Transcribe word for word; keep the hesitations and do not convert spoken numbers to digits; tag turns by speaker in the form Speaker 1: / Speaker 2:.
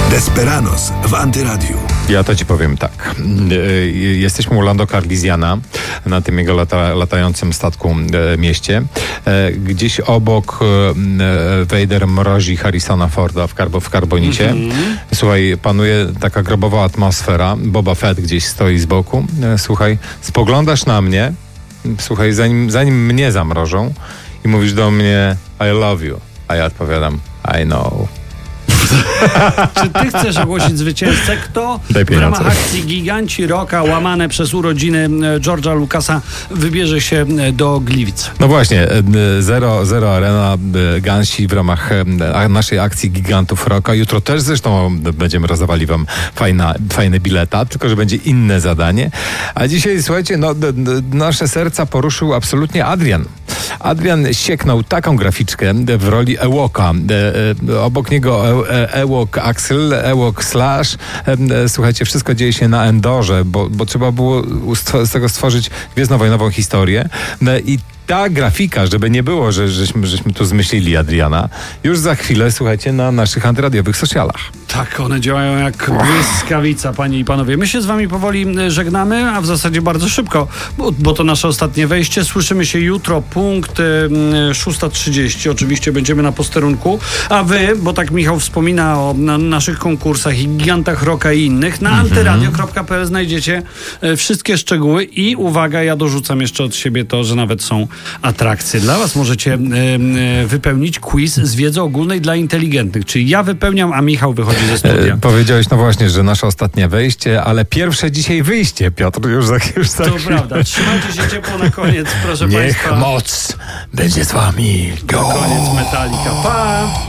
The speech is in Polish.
Speaker 1: Desperados w Antyradiu.
Speaker 2: Ja to ci powiem tak. Jesteśmy u Lando Calrissiana na tym jego lata, latającym statku e, mieście. E, gdzieś obok e, Vader mrozi Harrisona Forda w, karbo, w karbonicie. Mm-hmm. Słuchaj, panuje taka grobowa atmosfera. Boba Fett gdzieś stoi z boku. E, słuchaj, spoglądasz na mnie, słuchaj, zanim, zanim mnie zamrożą i mówisz do mnie I love you, a ja odpowiadam I know.
Speaker 3: Czy ty chcesz ogłosić zwycięzcę? Kto w ramach akcji Giganci Rocka łamane przez urodziny George'a Lucasa wybierze się do Gliwic?
Speaker 2: No właśnie, Zero, Zero Arena, Gansi w ramach naszej akcji Gigantów Rocka. Jutro też zresztą będziemy rozdawali wam fajna, fajne bileta, tylko że będzie inne zadanie. A dzisiaj, słuchajcie, no, nasze serca poruszył absolutnie Adrian. Adrian sieknął taką graficzkę w roli Ewoka. Obok niego Ewok Axel, Ewok Slash. Słuchajcie, wszystko dzieje się na Endorze, bo, bo trzeba było z tego stworzyć gwiezdnowojnową historię. I ta grafika, żeby nie było, że żeśmy, żeśmy tu zmyślili Adriana, już za chwilę, słuchajcie, na naszych antyradiowych socialach.
Speaker 3: Tak, one działają jak błyskawica, panie i panowie. My się z wami powoli żegnamy, a w zasadzie bardzo szybko, bo, bo to nasze ostatnie wejście. Słyszymy się jutro, punkt szósta trzydzieści. Oczywiście będziemy na posterunku. A wy, bo tak Michał wspomina o na, naszych konkursach i Gigantach Rocka i innych, na mm-hmm. antyradio kropka pe el znajdziecie wszystkie szczegóły i uwaga, ja dorzucam jeszcze od siebie to, że nawet są atrakcje dla was. Możecie y, y, wypełnić quiz z wiedzy ogólnej dla inteligentnych. Czyli ja wypełniam, a Michał wychodzi ze studia. E,
Speaker 2: powiedziałeś, no właśnie, że nasze ostatnie wejście, ale pierwsze dzisiaj wyjście, Piotr, już za, już za
Speaker 3: To prawda. Trzymajcie się ciepło na koniec, proszę
Speaker 2: Niech
Speaker 3: państwa.
Speaker 2: Niech moc będzie z wami.
Speaker 3: Na koniec Metallica. Pa!